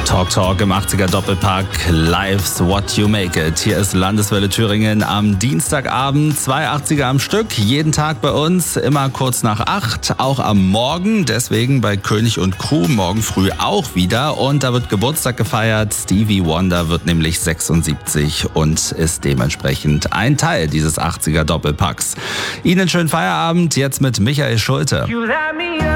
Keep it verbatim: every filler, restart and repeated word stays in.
Talk Talk im achtziger Doppelpack, Life's What You Make It. Hier ist Landeswelle Thüringen am Dienstagabend, zwei achtziger am Stück, jeden Tag bei uns, immer kurz nach acht, auch am Morgen, deswegen bei König und Crew morgen früh auch wieder und da wird Geburtstag gefeiert. Stevie Wonder wird nämlich sechsundsiebzig und ist dementsprechend ein Teil dieses achtziger Doppelpacks. Ihnen schönen Feierabend, jetzt mit Michael Schulte. You let me up.